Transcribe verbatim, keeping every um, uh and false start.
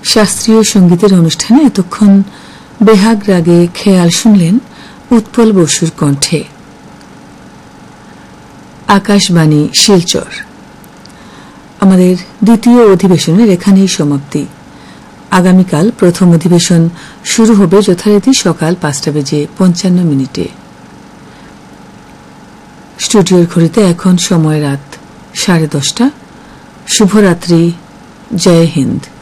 শাস্ত্রীয় সঙ্গীতের অনুষ্ঠানে এতক্ষণ বেহাগ রাগে খেয়াল শুনলেন উৎপল বসুর কণ্ঠে। আকাশবাণী শিলচর। আমাদের দ্বিতীয় অধিবেশনের এখানেই সমাপ্তি। আগামীকাল প্রথম অধিবেশন শুরু হবে যথারীতি সকাল পাঁচটা বেজে পঞ্চান্ন মিনিটে। স্টুডিওর ঘড়িতে এখন সময় রাত সাড়ে দশটা। শুভরাত্রি। জয় হিন্দ।